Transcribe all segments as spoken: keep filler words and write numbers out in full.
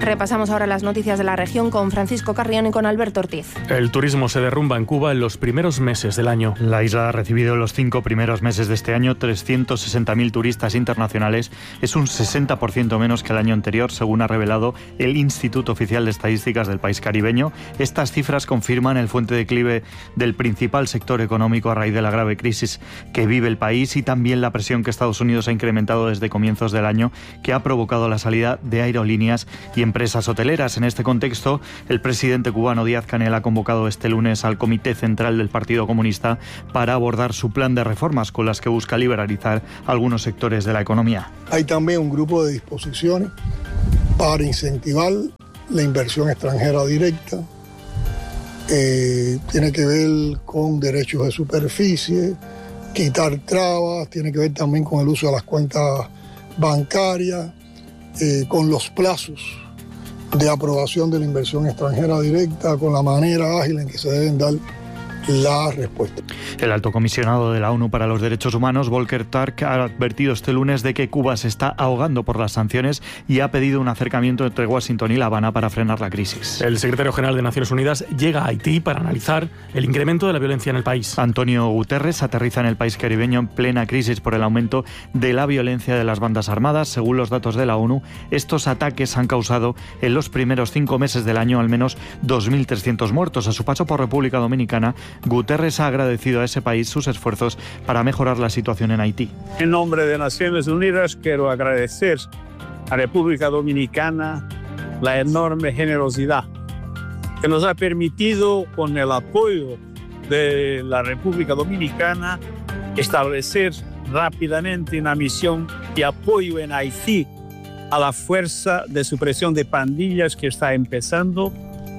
Repasamos ahora las noticias de la región con Francisco Carrión y con Alberto Ortiz. El turismo se derrumba en Cuba en los primeros meses del año. La isla ha recibido en los cinco primeros meses de este año trescientos sesenta mil turistas internacionales. Es un sesenta por ciento menos que el año anterior, según ha revelado el Instituto Oficial de Estadísticas del país caribeño. Estas cifras confirman el fuerte declive del principal sector económico a raíz de la grave crisis que vive el país y también la presión que Estados Unidos ha incrementado desde comienzos del año, que ha provocado la salida de aerolíneas y empresas hoteleras. En este contexto, el presidente cubano Díaz-Canel ha convocado este lunes al Comité Central del Partido Comunista para abordar su plan de reformas con las que busca liberalizar algunos sectores de la economía. Hay también un grupo de disposiciones para incentivar la inversión extranjera directa. Eh, tiene que ver con derechos de superficie, quitar trabas, tiene que ver también con el uso de las cuentas bancarias, eh, con los plazos de aprobación de la inversión extranjera directa, con la manera ágil en que se deben dar la respuesta. El alto comisionado de la ONU para los Derechos Humanos, Volker Turk, ha advertido este lunes de que Cuba se está ahogando por las sanciones y ha pedido un acercamiento entre Washington y La Habana para frenar la crisis. El secretario general de Naciones Unidas llega a Haití para analizar el incremento de la violencia en el país. Antonio Guterres aterriza en el país caribeño en plena crisis por el aumento de la violencia de las bandas armadas. Según los datos de la ONU, estos ataques han causado en los primeros cinco meses del año al menos dos mil trescientos muertos. A su paso por República Dominicana, Guterres ha agradecido a ese país sus esfuerzos para mejorar la situación en Haití. En nombre de Naciones Unidas quiero agradecer a República Dominicana la enorme generosidad que nos ha permitido, con el apoyo de la República Dominicana, establecer rápidamente una misión de apoyo en Haití a la fuerza de supresión de pandillas que está empezando.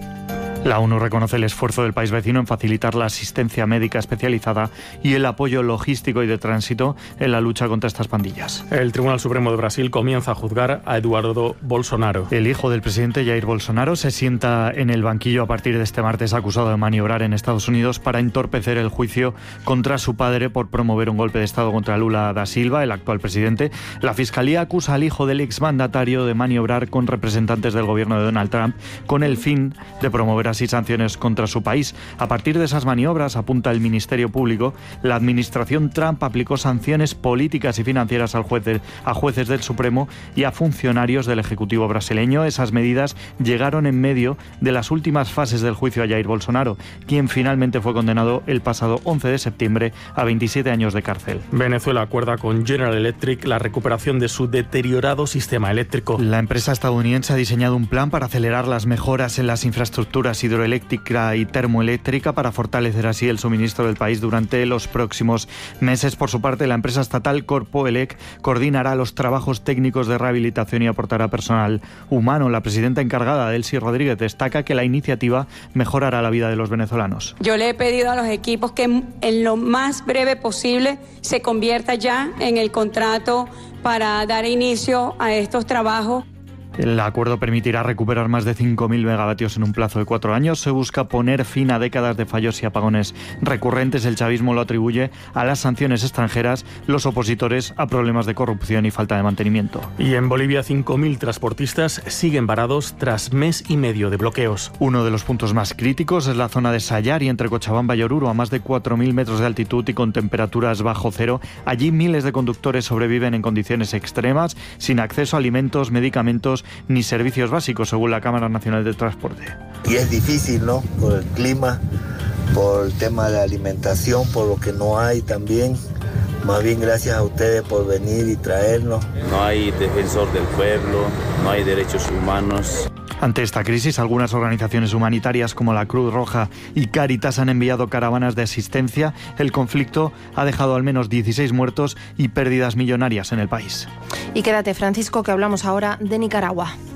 La ONU reconoce el esfuerzo del país vecino en facilitar la asistencia médica especializada y el apoyo logístico y de tránsito en la lucha contra estas pandillas. El Tribunal Supremo de Brasil comienza a juzgar a Eduardo Bolsonaro. El hijo del presidente Jair Bolsonaro se sienta en el banquillo a partir de este martes, acusado de maniobrar en Estados Unidos para entorpecer el juicio contra su padre por promover un golpe de Estado contra Lula da Silva, el actual presidente. La Fiscalía acusa al hijo del exmandatario de maniobrar con representantes del gobierno de Donald Trump con el fin de promover y sanciones contra su país. A partir de esas maniobras, apunta el Ministerio Público, la administración Trump aplicó sanciones políticas y financieras al juez de, a jueces del Supremo y a funcionarios del Ejecutivo brasileño. Esas medidas llegaron en medio de las últimas fases del juicio a Jair Bolsonaro, quien finalmente fue condenado el pasado once de septiembre a veintisiete años de cárcel. Venezuela acuerda con General Electric la recuperación de su deteriorado sistema eléctrico. La empresa estadounidense ha diseñado un plan para acelerar las mejoras en las infraestructuras hidroeléctrica y termoeléctrica para fortalecer así el suministro del país durante los próximos meses. Por su parte, la empresa estatal Corpoelec coordinará los trabajos técnicos de rehabilitación y aportará personal humano. La presidenta encargada, Delcy Rodríguez, destaca que la iniciativa mejorará la vida de los venezolanos. Yo le he pedido a los equipos que en lo más breve posible se convierta ya en el contrato para dar inicio a estos trabajos. El acuerdo permitirá recuperar más de cinco mil megavatios en un plazo de cuatro años. Se busca poner fin a décadas de fallos y apagones recurrentes. El chavismo lo atribuye a las sanciones extranjeras, los opositores a problemas de corrupción y falta de mantenimiento. Y en Bolivia, cinco mil transportistas siguen varados tras mes y medio de bloqueos. Uno de los puntos más críticos es la zona de Sayari, entre Cochabamba y Oruro, a más de cuatro mil metros de altitud y con temperaturas bajo cero. Allí miles de conductores sobreviven en condiciones extremas, sin acceso a alimentos, medicamentos ni servicios básicos, según la Cámara Nacional de Transporte. Y es difícil, ¿no? Por el clima, por el tema de la alimentación, por lo que no hay también. Más bien gracias a ustedes por venir y traernos. No hay defensor del pueblo, no hay derechos humanos. Ante esta crisis, algunas organizaciones humanitarias como la Cruz Roja y Cáritas han enviado caravanas de asistencia. El conflicto ha dejado al menos dieciséis muertos y pérdidas millonarias en el país. Y quédate, Francisco, que hablamos ahora de Nicaragua.